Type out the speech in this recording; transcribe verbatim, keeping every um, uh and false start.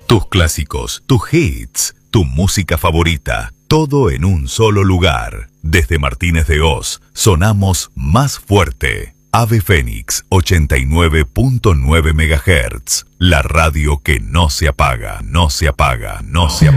Tus clásicos, tus hits, tu música favorita, todo en un solo lugar. Desde Martínez de Oz, sonamos más fuerte. Ave Fénix ochenta y nueve punto nueve megahertz. La radio que no se apaga, no se apaga, no se apaga.